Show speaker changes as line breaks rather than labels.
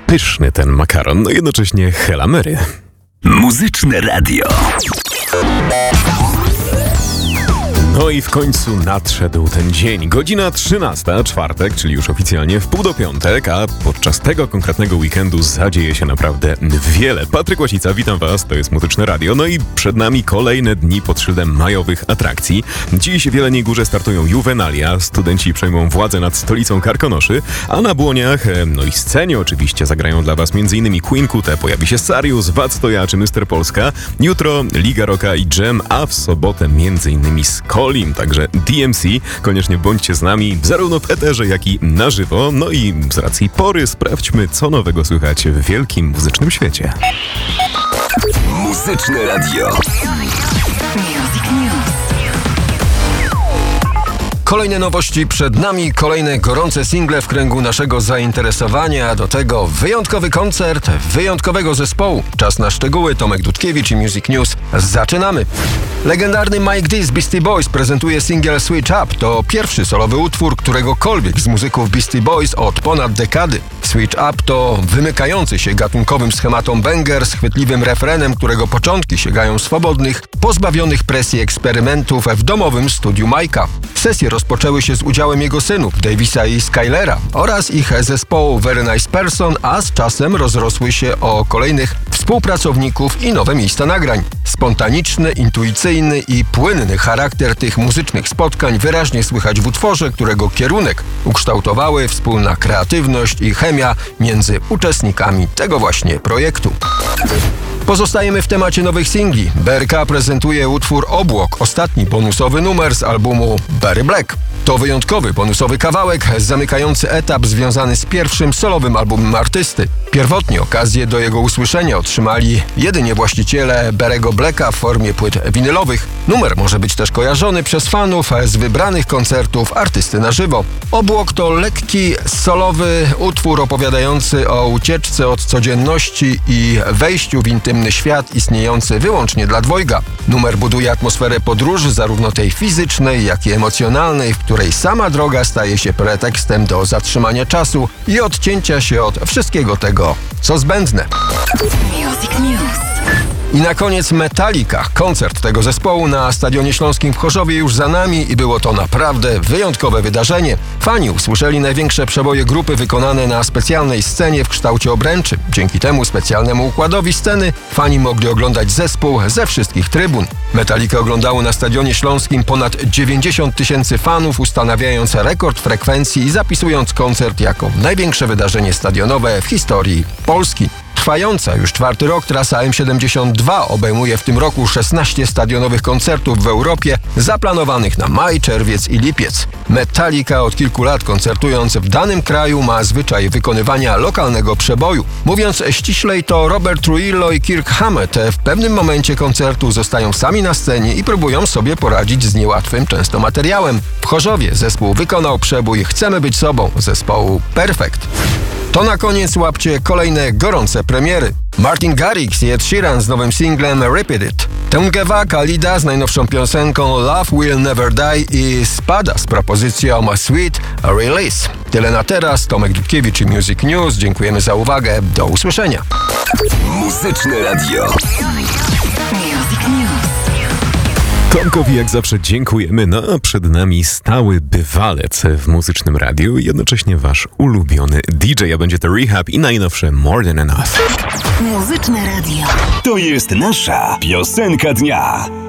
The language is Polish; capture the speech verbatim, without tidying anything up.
pyszny ten makaron, no jednocześnie Hela Mary.
Muzyczne radio.
No i w końcu nadszedł ten dzień. Godzina trzynasta, czwartek, czyli już oficjalnie w pół do piątek, a podczas tego konkretnego weekendu zadzieje się naprawdę wiele. Patryk Łasica, witam Was, to jest Muzyczne Radio. No i przed nami kolejne dni pod szyldem majowych atrakcji. Dziś w Jeleniej Górze startują Juvenalia, studenci przejmą władzę nad stolicą Karkonoszy, a na Błoniach, no i scenie oczywiście, zagrają dla Was m.in. Queen Kute, pojawi się Sarius, Wadstoja czy mister Polska. Jutro Liga Rocka i Jam, a w sobotę m.in. Skolim, także D M C. Koniecznie bądźcie z nami, zarówno w eterze, jak i na żywo. No i z racji pory sprawdźmy, co nowego słychać w wielkim muzycznym świecie.
Muzyczne radio.
Music News.
Kolejne nowości przed nami, kolejne gorące single w kręgu naszego zainteresowania, a do tego wyjątkowy koncert wyjątkowego zespołu. Czas na szczegóły, Tomek Dudkiewicz i Music News. Zaczynamy! Legendarny Mike D z Beastie Boys prezentuje singiel Switch Up. To pierwszy solowy utwór któregokolwiek z muzyków Beastie Boys od ponad dekady. Switch Up to wymykający się gatunkowym schematom banger z chwytliwym refrenem, którego początki sięgają swobodnych, pozbawionych presji eksperymentów w domowym studiu Mike'a. Sesje rozpoczęły się z udziałem jego synów, Davisa i Skylera, oraz ich zespołu Very Nice Person, a z czasem rozrosły się o kolejnych współpracowników i nowe miejsca nagrań. Spontaniczny, intuicyjny i płynny charakter tych muzycznych spotkań wyraźnie słychać w utworze, którego kierunek ukształtowały wspólna kreatywność i chemia między uczestnikami tego właśnie projektu. Pozostajemy w temacie nowych singli. B R K prezentuje utwór Obłok, ostatni bonusowy numer z albumu Barry Black. To wyjątkowy bonusowy kawałek zamykający etap związany z pierwszym solowym albumem artysty. Pierwotnie okazję do jego usłyszenia otrzymali jedynie właściciele Barry'ego Blacka w formie płyt winylowych. Numer może być też kojarzony przez fanów z wybranych koncertów artysty na żywo. Obłok to lekki, solowy utwór opowiadający o ucieczce od codzienności i wejściu w intymny świat istniejący wyłącznie dla dwojga. Numer buduje atmosferę podróży, zarówno tej fizycznej, jak i emocjonalnej, w której sama droga staje się pretekstem do zatrzymania czasu i odcięcia się od wszystkiego tego, co zbędne.
Music News.
I na koniec Metallica. Koncert tego zespołu na Stadionie Śląskim w Chorzowie już za nami i było to naprawdę wyjątkowe wydarzenie. Fani usłyszeli największe przeboje grupy wykonane na specjalnej scenie w kształcie obręczy. Dzięki temu specjalnemu układowi sceny fani mogli oglądać zespół ze wszystkich trybun. Metallica oglądało na Stadionie Śląskim ponad dziewięćdziesiąt tysięcy fanów, ustanawiając rekord frekwencji i zapisując koncert jako największe wydarzenie stadionowe w historii Polski. Trwająca już czwarty rok trasa M siedemdziesiąt dwa obejmuje w tym roku szesnaście stadionowych koncertów w Europie, zaplanowanych na maj, czerwiec i lipiec. Metallica od kilku lat koncertując w danym kraju ma zwyczaj wykonywania lokalnego przeboju. Mówiąc ściślej, to Robert Trujillo i Kirk Hammett w pewnym momencie koncertu zostają sami na scenie i próbują sobie poradzić z niełatwym często materiałem. W Chorzowie zespół wykonał przebój Chcemy być sobą zespołu Perfect. To na koniec łapcie kolejne gorące premiery. Martin Garrix i Ed Sheeran z nowym singlem Repeat It. Tungeva Khalida z najnowszą piosenką Love Will Never Die i Spada z propozycją Sweet Release. Tyle na teraz. Tomek Dudkiewicz i Music News. Dziękujemy za uwagę. Do usłyszenia.
Muzyczne radio.
Music News.
Tomkowi jak zawsze dziękujemy, no a przed nami stały bywalec w Muzycznym Radiu i jednocześnie wasz ulubiony D J, a będzie to Rehab i najnowsze More Than Enough.
Muzyczne Radio.
To jest nasza piosenka dnia.